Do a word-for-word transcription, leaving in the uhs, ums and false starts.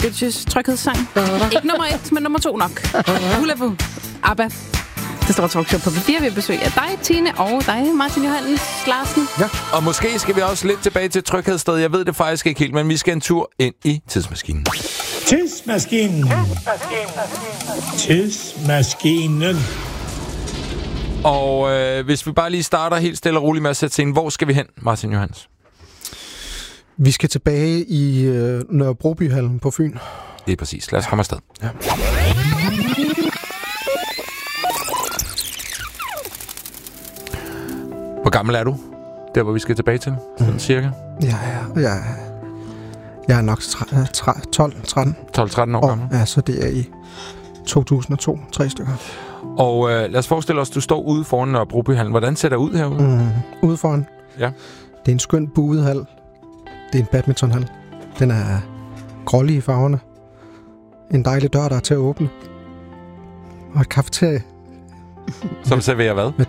Bitches tryghedssang. Ikke nummer et, men nummer to nok. Hulabu. ABBA. Det store talkshow på P fire. Vi har besøg af dig, Tine, og dig, Martin Johannes Larsen. Ja. Og måske skal vi også lidt tilbage til tryghedsstedet. Jeg ved det faktisk ikke helt, men vi skal en tur ind i tidsmaskinen. Tidsmaskinen. Tidsmaskinen. Og øh, hvis vi bare lige starter helt stille og roligt med at sætte scenen. Hvor skal vi hen, Martin Johannes? Vi skal tilbage i øh, Nørrebrobyhallen på Fyn. Det er præcis. Lad os komme afsted. Ja. Hvor gammel er du? Der, hvor vi skal tilbage til? Sådan mm. cirka? Ja, ja, ja. Jeg er nok tolv tretten. tolv tretten år gammel? Ja, så det er i to tusind og to. Tre stykker. Og øh, lad os forestille os, du står ude foran Nørrebrobyhallen. Hvordan ser det ud herude? Mm, ude foran? Ja. Det er en skøn buet hal. Det er en badmintonhal. Den er grålig i farverne. En dejlig dør, der er til at åbne. Og et kafeterie. Som serverer hvad? Med